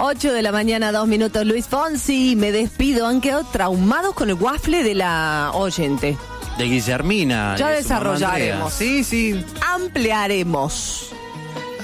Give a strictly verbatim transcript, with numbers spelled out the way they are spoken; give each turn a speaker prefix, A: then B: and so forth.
A: ocho de la mañana, dos minutos. Luis Fonsi, me despido. Han quedado traumados con el waffle de la oyente.
B: De Guillermina.
A: Ya
B: de su mamá
A: desarrollaremos.
B: Andrea. Sí, sí.
A: Ampliaremos.